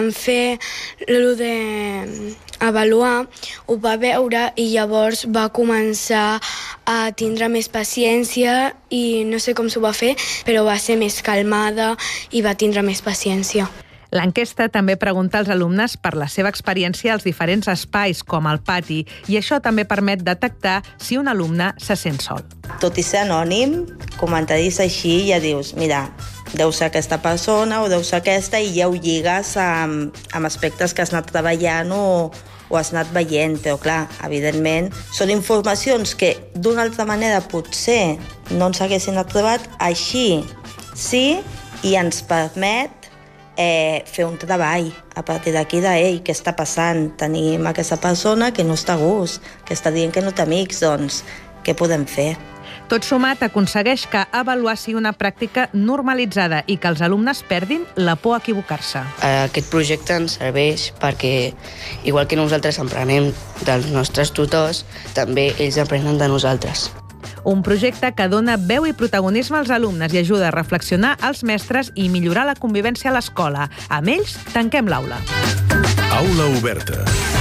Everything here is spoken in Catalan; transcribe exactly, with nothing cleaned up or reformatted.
En fer el d'avaluar, ho va veure i llavors va començar a tindre més paciència i no sé com s'ho va fer, però va ser més calmada i va tindre més paciència. L'enquesta també pregunta als alumnes per la seva experiència als diferents espais, com el pati, i això també permet detectar si un alumne se sent sol. Tot i ser anònim, comentaris així ja dius, mira, deu ser aquesta persona o deu ser aquesta, i ja ho lligues amb, amb aspectes que has anat treballant o, o has anat veient. Però clar, evidentment, són informacions que d'una altra manera potser no ens haguessin trobat, així sí, i ens permet Eh, fer un treball a partir d'aquí de ell, què està passant? Tenim aquesta persona que no està a gust, que està dient que no té amics, doncs què podem fer? Tot sumat aconsegueix que avaluar sigui una pràctica normalitzada i que els alumnes perdin la por a equivocar-se. Aquest projecte ens serveix perquè, igual que nosaltres aprenem dels nostres tutors, també ells aprenen de nosaltres. Un projecte que dona veu i protagonisme als alumnes i ajuda a reflexionar als mestres i millorar la convivència a l'escola. Amb ells, tanquem l'aula. Aula oberta.